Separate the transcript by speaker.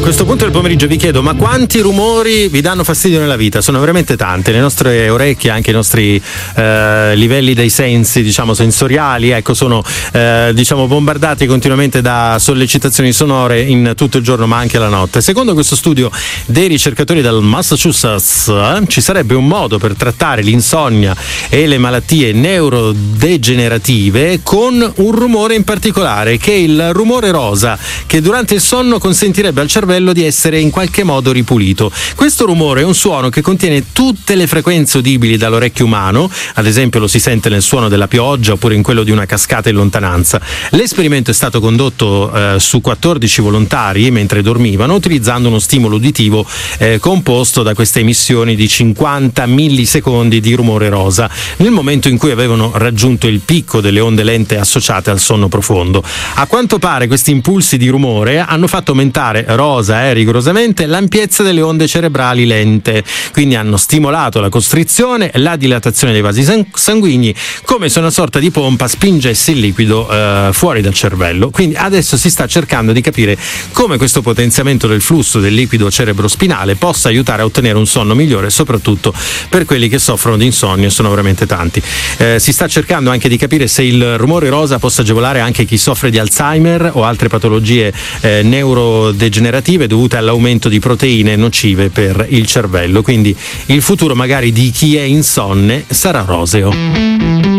Speaker 1: questo punto del pomeriggio vi chiedo: ma quanti rumori vi danno fastidio nella vita? Sono veramente tante. Le nostre orecchie, anche i nostri livelli dei sensi, diciamo sensoriali, ecco, sono diciamo bombardati continuamente da sollecitazioni sonore in tutto il giorno, ma anche la notte. Secondo questo studio dei ricercatori del Massachusetts, ci sarebbe un modo per trattare l'insonnia e le malattie neurodegenerative con un rumore in particolare, che è il rumore rosa, che durante il sonno consentirebbe al cervello di essere in qualche modo ripulito. Questo rumore è un suono che contiene tutte le frequenze udibili dall'orecchio umano, ad esempio lo si sente nel suono della pioggia oppure in quello di una cascata in lontananza. L'esperimento è stato condotto su 14 volontari mentre dormivano, utilizzando uno stimolo uditivo composto da queste emissioni di 50 millisecondi di rumore rosa, nel momento in cui avevano raggiunto il picco delle onde lente associate al sonno profondo. A quanto pare questi impulsi di rumore hanno fatto aumentare rigorosamente l'ampiezza delle onde cerebrali lente, quindi hanno stimolato la costrizione e la dilatazione dei vasi sanguigni, come se una sorta di pompa spingesse il liquido fuori dal cervello. Quindi adesso si sta cercando di capire come questo potenziamento del flusso del liquido cerebrospinale possa aiutare a ottenere un sonno migliore, soprattutto per quelli che soffrono di insonnia, sono veramente tanti. Si sta cercando anche di capire se il rumore rosa possa agevolare anche chi soffre di Alzheimer o altre patologie neurodegenerative dovute all'aumento di proteine nocive per il cervello. Quindi il futuro magari di chi è insonne sarà roseo.